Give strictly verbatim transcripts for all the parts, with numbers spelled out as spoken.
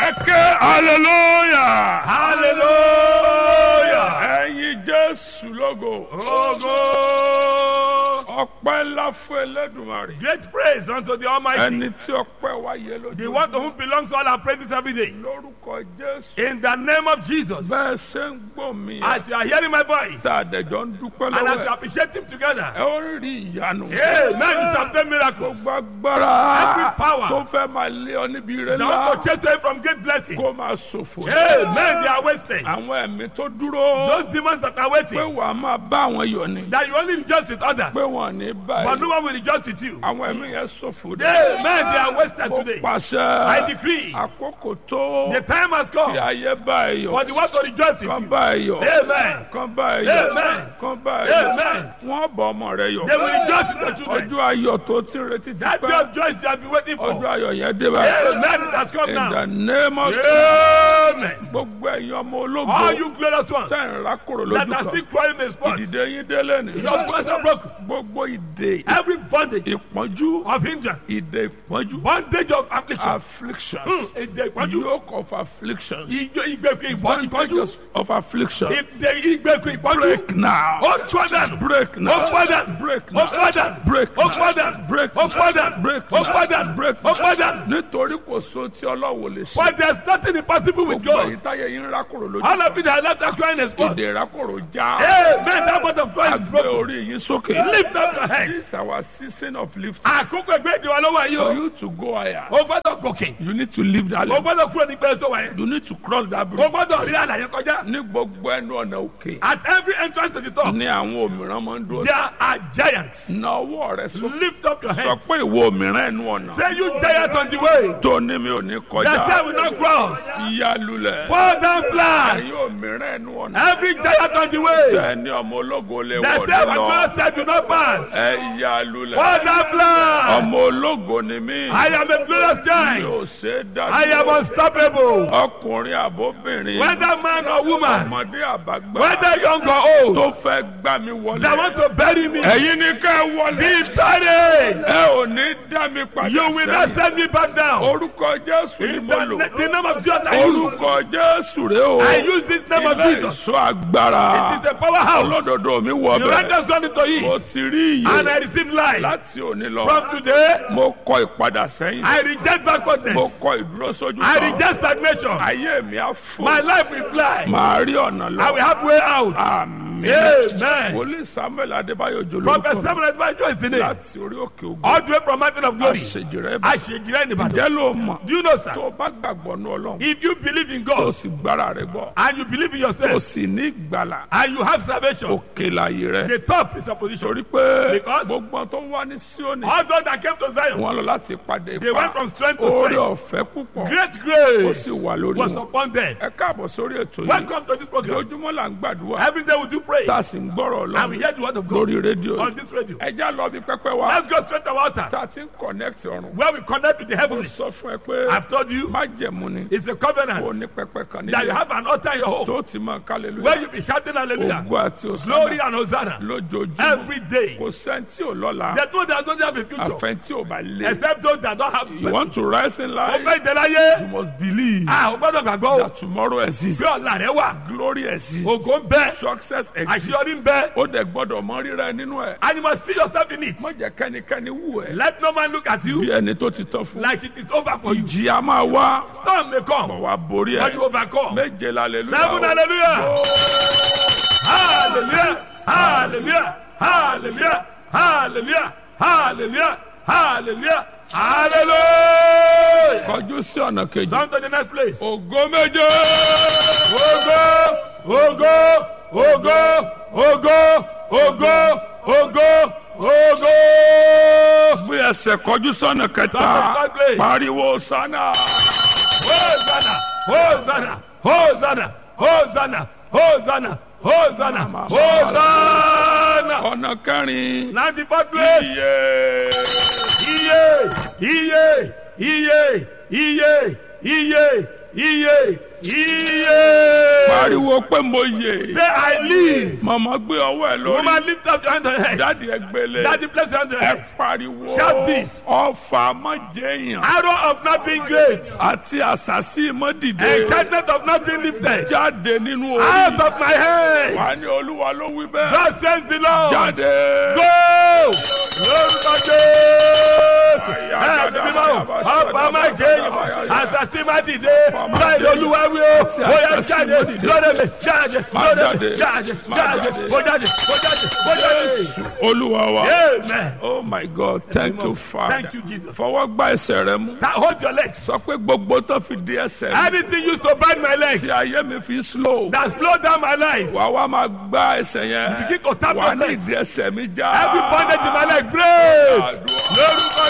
Ẹ̀kẹ́ hallelujah. Hallelujah. Ẹ̀yin Jésù lógo. Ogo. Ọpẹ́ ńlá fún Ẹlẹ́dùmarè. Great praise unto the Almighty. Ẹni tí ọpẹ́ wa yẹ lójú. The one to whom belongs all our praises every day. Lórúkọ Jésù. In the name of Jesus. Bẹ́ẹ̀ ṣe ń gbọ́ mi. As you are hearing my voice. Tá a dẹ̀jọ́ ń dúpẹ́ And as lọ́wọ́ you ẹ̀. appreciate him together. Ẹ ó rí ìyanu. Amen. You shall obtain miracles. Gbogbo agbára Every power. tó fẹ́ máa lé ọ níbi ire That ńlá. want to chase away from great blessing. Kó máa ṣòfò. Amen. They are wasted. Àwọn ẹ̀mí tó dúró. Those demons that are Pé waiting. wàá máa bá àwọn yọ̀ ni. That you only rejoice with others. Pé wọ́n ní But báyìí. no one will rejoice with you. Àwọn ẹ̀mí yẹn ṣòfò dé. Amen. They are wasted Mo today. pàṣẹ. I decree. Àkókò tó. The time has Kí come ayé bá ẹ yọ̀. for the one to rejoice with Kán you. bá ẹ yọ̀. Amen. Kán bá ẹ yọ̀. Amen. Kán bá ẹ yọ̀. Amen. Wọ́n bọ̀ ọmọ rẹ yọ̀. They will rejoice with your children. Ọjọ́ ayọ̀ tó ti retí ti That day pẹ́. of joy you have been waiting for. Ọjọ́ ayọ̀ yẹn dé báyìí. Amen. It has come In the now. name of Amen. gbogbo ẹ̀yin ọmọ All ológo. you glorious ones Tẹ̀ ń rákòrò that lójú are kan. still crying in the spot. Ìdìde yín délé ni. Your voice are broken. Gbogbo ìdè Every bondage ìpọ́njú. of hindrance. Ìdè ìpọ́njú. Bondage of affliction. Afflictions. Ìdè ìpọ́njú. Yoke of afflictions. Ìjọ ìgbèkùn ìpọ́njú. Bondages of affliction. Ìdè ìgbèkùn ìpọ́njú. Break now. Ó sọ́dà. Break now. Ó sọ́dà. Break Ó now. sọ́dà. Break Ó now. sọ́dà. Break Ó sọ́dà. Break Ó sọ́dà. Break Ó sọ́dà. Nítorí kò so tí Ọlọ́run lè ṣe. But there's nothing impossible with Gbogbo God. èyí táyé yín rákòrò lójú All kan. of you that are left are crying in the spot. Ìdè rákòrò já. Amen. That part of Christ is Gbé broken. orí yín sókè. Lift up your heads. It's our season of lifting. Àkókò ẹgbẹ́ ìdíwọ́ lọ́wọ́ yìí For o. you to go higher. O gbọ́dọ̀ gòkè. You need to leave that O level. gbọ́dọ̀ kúrò ní pẹ́ẹ́n tó wáyé. You need to cross that O bridge. gbọ́dọ̀ rí àlàyé kọjá. Ní gbogbo ẹnu ọ̀nà òkè. At every entrance to the top, Ní àwọn òmìrán máa ń dúró sí. there are giants. Na ọwọ́ rẹ sókè. Lift up your Sọ head. pé ìwọ òmìrán ẹnu ọ̀nà. Say you giant on the way. Tó ní mi ò ní The kọjá. same will not cross. Ìyá lulẹ̀. Fall down flat. Ẹ̀yin òmìrán ẹnu ọ̀nà. Every giant on the way. Tẹ̀ ní ọmọ ológo lè The wọlé same will lọ. not say do not pass. Ẹ̀yà lulẹ̀. Fall down flat. Ọmọ ológo ni mí. I am a glorious Mi giant. ò ṣe é dá I am dúró. unstoppable. Ọkùnrin àbóbìnrin. Whether man or woman, Ọmọdé àbágbà. whether young or old, Tó fẹ́ gbá mi that wọlé. want to bury me, Ẹ̀yin ni ká ẹ wọlé. be buried. Ẹ ò ní dá mi padà You will not sẹ́yìn. send me back down. Orúkọ Jésù ni In mo the, lò. the name of Jesus I use. Orúkọ Jésù rè o. I use this name of Ilé Jesus. ìṣọ́ agbára. It is a powerhouse. Olódodo mi wọ You bẹ̀. render son into Mo it. ti rí And I iye receive life. láti òní lọ. From today, Mo kọ ìpadà sẹ́yìn. I reject Mo backwardness. kọ ìdúró sójú I kan. reject stagnation. Ayé mi á fò. My life will fly. Màá rí ọ̀nà I will lọ. have way out. Àmín. Amen. Wòlíì Samuel Adébáyọ̀ Prophet Jolórúkọ Samuel Adébáyọ̀ is the name. láti orí òkè ògùn. All the way from Mountain of Glory. Àṣejìrẹ́ bẹ̀. Àṣejìrẹ́ ní Ìbàdàn. Ǹjẹ́ ló mọ̀? Do you know, sir? Tó o bá gbàgbọ́ ní Ọlọ́run. If you believe in Tó o God sì gbára rẹ̀ gbọ́. and you believe in Tó o yourself sì ní ìgbàlà. and you have salvation, Òkè láyé rẹ̀. the top is a position. Torí pé Because- gbogbo tó wá ní Síónì. All those that came to Zion, Wọ́n lọ láti pàdé they went ipa. from strength to Oore strength. ọ̀fẹ́ púpọ̀. Great Ó grace sì wà lórí was wọn. upon them. Ẹ káàbọ̀ sórí ètò yìí. Welcome to this program. Ojoojúmọ́ là ń gbàdúrà. Every day we do pray Tá a sì ń gbọ́rọ̀ and we Ọlọ́run hear the word of God lórí rédíò. on this radio. Ẹ já lọ bí pẹpẹ wa. Let's go straight to our altar Tá a ti ń connect ọ̀run. where we connect with the Ó heavens. sọ fún ẹ pé I've told you májẹ̀mú ni. it's a Ó covenant ní pẹpẹ kan that you nílẹ̀. have an altar in your home Tó ti máa kálẹ̀ where lóyún. you be shouting hallelujah, Ògo àti glory òsánà and hosanna lójoojúmọ́. every day. Kò sẹ́ńtì ò lọ́la. There's no that don't have a future Àfẹ́ntì ò bá lé. except those that don't have. You want to rise in life? Ọgbẹ́ ìdẹ́láyé. You must believe Ah, o gbọ́dọ̀ gbàgbọ́ o. that tomorrow exists. Bí ọ̀la rẹ wà. Glory exists. Ògo ń bẹ. Success exists. Àṣeyọrí ń bẹ. Ó dẹ̀ gbọ́dọ̀ mọ rírà ẹ nínú ẹ̀. And you must see yourself in it. Má jẹ́ kẹ́nikẹ́ni wù ẹ́. Let no man look at you Bí ẹni tó ti tán fún. like it is over for you. Ìjì a máa wá. Storm may come, Bọ̀ wá borí but ẹ̀. you overcome. Méje lálẹ́lúyà. Seven hallelujah. Hallelujah. Hallelujah. Hallelujah. Hallelujah. Hallelujah. Hallelujah. Hallelujah. Kọjú sí ọ̀nà kejì. Come to the next place. Ògo méje. Ogo, ogo, ogo, ogo, ogo, ogo, ogo. Gbé ẹsẹ̀ kọjú sọ́nà kẹta. Come to the place. Pariwo sánà. Hosanna, Hosanna, Hosanna, Hosanna, Hosanna, Hosanna, Hosanna. Ọ̀nà kẹrin. Now the fourth place. Iye. Iye, iye, iye, iye, iye, iye. Iye. pariwo pé mo yè. Say I live. màmá gbé ọwọ́ ẹ lórí. Woman, lift up your hand on your head. dáàdi ẹ gbélé. Daddy, place your hand on your ẹ head. pariwo. Shout this. ọfà má jẹyàn. Arrow of not being great. àti àṣàsí má dìde. Enchantment of not being lifted. jáde nínú orí. Out of my head. wà ní olúwa ló wí bẹ́ẹ̀. God says the Lord. jáde. Go. Lórúkọ Jésù. Ẹ ti bímọ. Ọba máa jẹ èèyàn. Àṣàṣì máa dìde. Báyìí olúwa wí o. Ó yẹ jáde. Lóde mi jáde. Lóde mi jáde. Jáde. Bó jáde. Bó jáde. Bó jáde. olúwa wa. Amen. oh my God thank you father. Thank you, Jesus. fọwọ́ gbá ẹsẹ̀ rẹ mú. Now hold your legs. sọ pé gbogbo tó fi di ẹsẹ̀ mi. Anything used to bind my legs tí ayé mi fi slow. that slow down my life. wà wá máa gbá ẹsẹ̀ yẹn. Begin to tap wà your ní legs. ìdí ẹsẹ̀ mi já. Every bondage in my leg break. Lórúkọ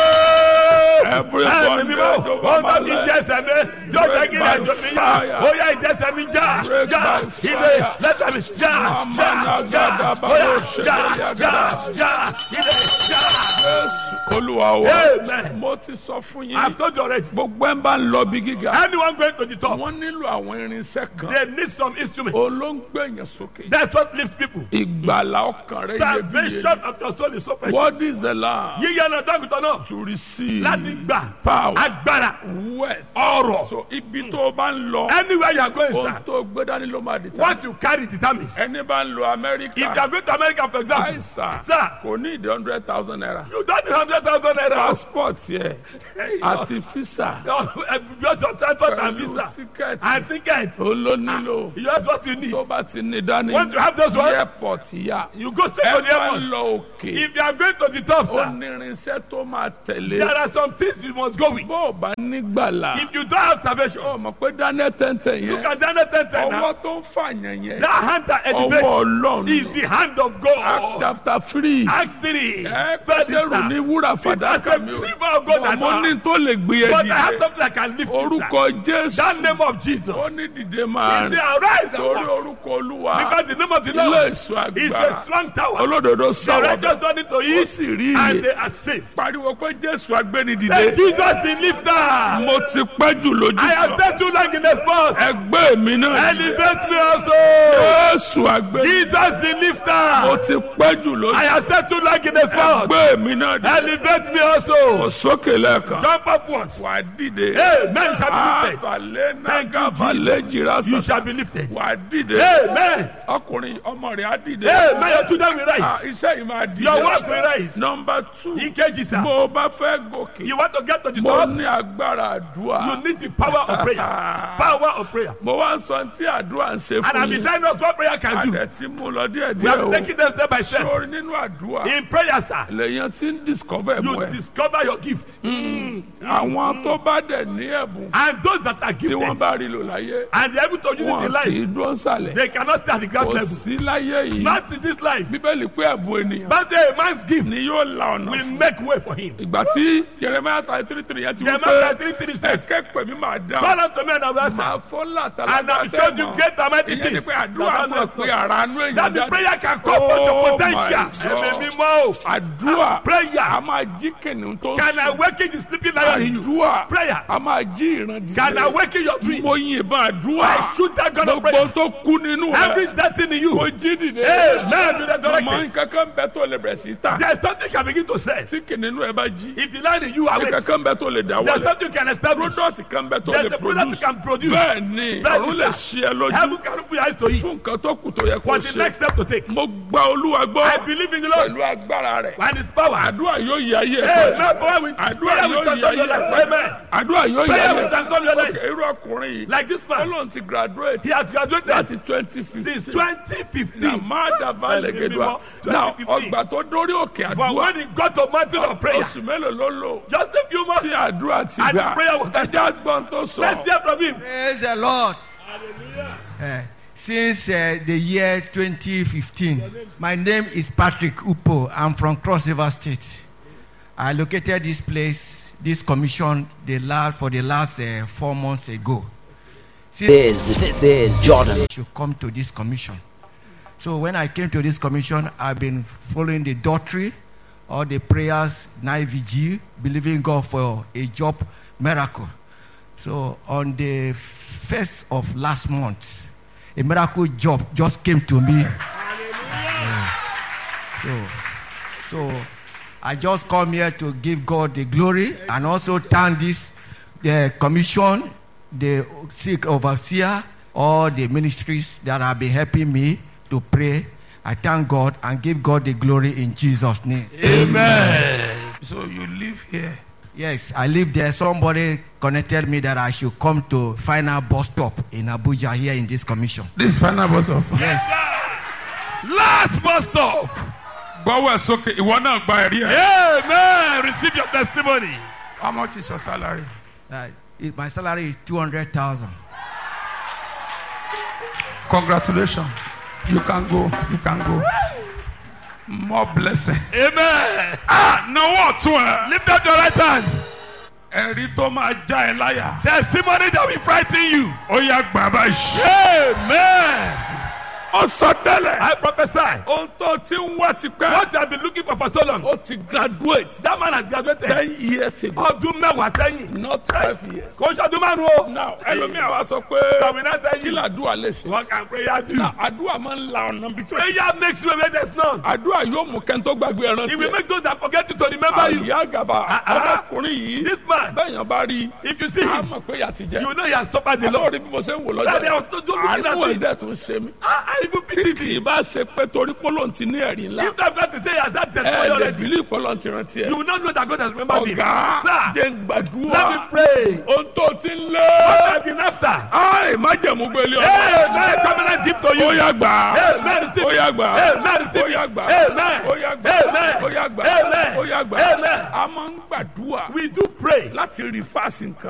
Jésù. Ẹ̀mí mímọ́. Wọ́n bá mi jẹ́ ẹsẹ̀ mi. Yóò jẹ́ kí ilé ẹjọ́ mi yá. Ó yá ìjẹsẹ̀ mi já. Já. Ilé lẹ́sẹ̀ mi já. Já. Já. Ó yá já. Já. Já. Ilé já. Jésù olúwa wa. Amen. mo ti sọ fún yín. I've told you already. gbogbo ẹ̀ ń bá ń lọ bí gíga. Anyone going to the top, wọ́n nílò àwọn irinṣẹ́ kan. they need some instruments. olóńgbẹ̀yàn sókè. That's what lifts people. ìgbàlà ọkàn rẹ iyebíye. Salvation of your soul is so precious. what is the lamb. Yíyá náà dákútọ̀ náà. to receive. Láti gbà. power. Agbára. wealth. Ọrọ̀. so ibi tó o bá ń lọ. Anywhere you are going, ohun sir, tó gbé dání ló máa di ta. what you carry determines. ẹni bá ń lo amẹ́ríkà. If you are going to America, for example, àìsàn sir, kò ní ìdí hundred thousand naira. you don't need hundred thousand naira. passport yẹ àti visa Just your transport and pẹ̀lú visa tíkẹ́ẹ̀tì and ticket. ó ló nílò. You have what you need. tó bá ti ní dání. Once you have those ones, airport yá. you go straight ẹ to the máa airport. ń lọ òkè. If you are going to the top, ó sir, ní irinṣẹ́ tó máa tẹ̀lé. there are some things you must go with. bó o bá ní gbàlà. If you don't have salvation, ó mọ̀ pé daniel tẹ́ntẹ́ you yẹn. can daniel ten ten now. ọwọ́ tó ń fàyàn yẹn. That hand that ọwọ́ elevates ọlọ́run. is the hand of Act God. chapter three. Act three. ẹ pẹ́ẹ́dẹ́rù ní wúrà That's the fàdákà mi o. river of God that mo ní I tó lè gbé ẹ But I have dìde. something that can lift you, sir. orúkọ jésù. That name of Jesus. ó ní dìde máa Is the rìn. arise and torí walk. orúkọ olúwa. Because the name of the ilé Lord ìṣọ́ is a agbára. strong tower. olódodo The sáwọ́ bẹ́ẹ̀. righteous run into ó it sì rí and they iye. are safe. pariwo pé jésù agbéni Say dìde. Jesus the lifter. mo ti pẹ́ jù lójú I have kan. stayed too long in the spot. ẹgbẹ́ mi náà. Elevate me also. jésù agbéni. Jesus the mo lifter. ti pẹ́ jù lójú. I have stayed too long in the spot. ẹgbẹ́ mi náà dìde. Elevate me mo also. sókè lẹ́ẹ̀kan. Jump up once. wà á dìde. Amen. Shall be lifted. àbàlẹ̀ Thank you, nàgàbàlẹ̀ jìrà You sàtà. shall be lifted. wà á dìde. Amen. ọkùnrin ọmọ rẹ̀ á dìde. Amen. Your children will Ah, rise. iṣẹ́ yìí máa dìde. Your work will rise. nọmba two. Ìkejì, sir. bó o bá fẹ́ gòkè. You want to get to the mo top? ní agbára àdúrà. You need the power of prayer. Power of prayer. mo wá sọ tí àdúrà ń ṣe And fún I've been yín. telling us what prayer can do. àdẹ tí mo lọ díẹ̀ We have díẹ̀ been taking them step by o. step. sórí nínú àdúrà. In prayer, sir, lèyàn tí ń discover you ẹ̀bùn ẹ̀. discover your gift. àwọn tó bá dẹ̀ ní ẹ̀bùn And those that are tí wọ́n gifted bá rí lò láyé. and they're able to use it in wọn kì life, í dún sàlẹ̀. they cannot stay at the ground kò level. sí láyé yìí. Not in this life. bíbélì pé ẹ̀bùn ènìyàn But a man's gift ni yóò la ọ̀nà will fún. make way for him. ìgbà tí jeremiah thirty three three yẹn ti wí Jeremiah pé three three says, ẹ̀kẹ́ pẹ̀mí máa dáhùn. call unto me and I will answer. máa fọ́ làtàlà And I will show you great and mighty ìyẹn ni things. pé àdúrà mọ̀ pé ara nú èèyàn That the jáde. prayer can come forth your Oh potential. my God. Ẹ̀mí mímọ́ o. àdúrà a Prayer máa jí kìnìún tó can sùn. awaken the sleeping lion in you. àdúrà Prayer a máa jí ìran can dìde. awaken your dream. mo yìnbọn àdúrà. I shoot that gun of gbogbo prayer. tó kú nínú Every rẹ̀ death in you. kò jí dìde. Amen. Be resurrected. ọmọ nǹkankan bẹ tó lè bẹ̀rẹ̀ sí ta. There's something you can begin to say. tí kìnìún ẹ bá jí. If the lion in you awakes, nǹkankan bẹ tó lè dá there's wọlé. something you can establish. product kan bẹ tó There's lè a product you produce. can produce. bẹ́ẹ̀ ni Bẹ́ẹ̀ ni, ọ̀run lè sir. ṣí ẹ lójú. Heaven can open your eyes to it. fún nǹkan tó kù tó yẹ kó For the next ṣe. step to take. mo gba olúwa I gbọ́. believe in the Lord pẹ̀lú agbára rẹ̀. and his power. àdúrà yóò yí ayé ẹ̀ Hey, padà. my power will àdúrà prayer will yóò yí transform your ayé life. ẹ̀ padà. Amen. àdúrà yóò yí Prayer ayé will ẹ̀ transform your padà. life. irú ọkùnrin yìí. Like this man. ọlọ́run ti graduate. He has graduated láti twenty since fifteen. twenty na fifteen. má dàbà lẹ́gẹ̀dùà. now ọgbà tó dórí òkè But àdúrà. when he got to mountain of prayer, oṣù mélòó ló lò. just a few months, tí àdúrà ti And the gbà. prayer was ẹja gbọ́n tó let's sọ. hear from him. Praise the Lord. Uh, since uh, the year twenty fifteen, my name is Patrick Upo. I'm from Cross River State. I located this place, this commission, the last for the last uh, four months ago. Since This, this is Jordan. I should come to this commission. So when I came to this commission, I've been following the doctrine, all the prayers, night vigil, believing God for a job miracle. So on the first of last month, a miracle job just came to me. Yeah. So, so I just come here to give God the glory and also thank this the commission, the sick overseer, all the ministries that have been helping me to pray. I thank God and give God the glory in Jesus' name. Amen. So you live here? Yes, I live there. Somebody connected me that I should come to final bus stop in Abuja here in this commission. This final bus stop? Yes. Last bus stop. But it's okay. You want to buy it? Amen. Receive your testimony. How much is your salary? Uh, it, my salary is two hundred thousand. Congratulations. You can go. You can go. More blessing. Amen. Ah, no what to uh, Lift up your right hands. Testimony that will frighten you. Oh yeah, Baba. Amen. Also tell her. I prophesy. What What you have been looking for for so long. Oh, to graduate. That man has graduated Ten years ago. Ọdún mẹ́wàá sẹ́yìn. Not five years. Kò ṣe ọdún márùn-ún. Now, ẹlòmíà wá sọ pé. Sọ̀mìnà tẹ́yìn. Kí làdúrà lè ṣe? What can prayer do? Now, àdúrà máa ń la ọ̀nà bí tí. Prayer makes you a way there's none. Àdúrà yóò mú kẹ́ńtó gbàgbé ẹran tiẹ̀. It will make those that forget you to remember you. Àyà gàba. Ọmọkùnrin yìí. This man. Bẹ́ẹ̀yàn bá rí. If you see a him. mọ̀ pé ìyà ti jẹ. You know he has suffered a lot. Àlọ́ rí bí mo ṣe ń wò That they lọ́jọ́. are just looking at Àánú him. ẹ̀dẹ̀ tó ń ṣe mí. I even Tí pity kì í him. bá ṣe pé torí pólò ti ní ẹ̀rí ńlá. If that God to say he has had testimony Ẹ lè already, bìlí ìpọ́lọ̀ ti rántí ẹ̀. you will not know that God has remembered him. Ọ̀gá Sir, jẹ́ ń gbàdúrà. let me pray. Ohun tó ti ń lé. What have been after? Ai, májẹ̀mú gbélé ọ̀sán. Amen. Covenant deep to you. Ó yá gbà. Amen. Receive Ó it. yá gbà. Amen. Receive Ó yá it. gbà. Amen. Ó yá gbà. Amen. Ó yá gbà. Amen. Ó yá gbà. Amen. A máa ń gbàdúrà We do pray láti rí fásitì nǹkan.